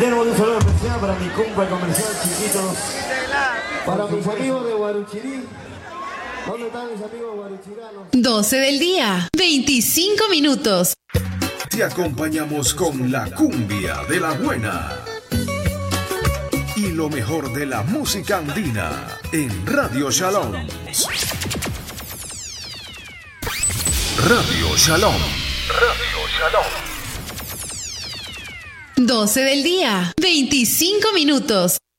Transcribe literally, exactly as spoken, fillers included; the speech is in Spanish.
Tenemos un saludo especial para mi compa comercial, chiquitos. Para mis amigos de Guaruchirí. ¿Dónde están mis amigos guaruchiranos? doce del día, veinticinco minutos. Te acompañamos con la cumbia de la buena y lo mejor de la música andina en Radio Shalom. Radio Shalom. Radio Shalom. doce del día, veinticinco minutos.